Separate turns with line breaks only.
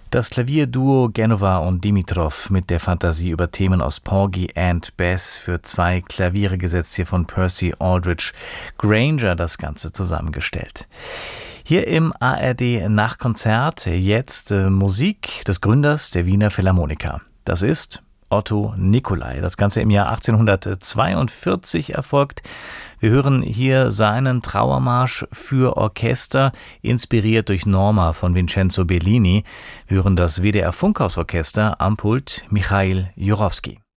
Das Klavierduo Genova und Dimitrov mit der Fantasie über Themen aus Porgy and Bess, für 2 Klaviere gesetzt, hier von Percy Aldrich Granger das Ganze zusammengestellt. Hier im ARD Nachkonzert jetzt Musik des Gründers der Wiener Philharmoniker. Das ist Otto Nicolai. Das Ganze im Jahr 1842 erfolgt. Wir hören hier seinen Trauermarsch für Orchester, inspiriert durch Norma von Vincenzo Bellini. Wir hören das WDR Funkhausorchester am Pult Michail Jurowski.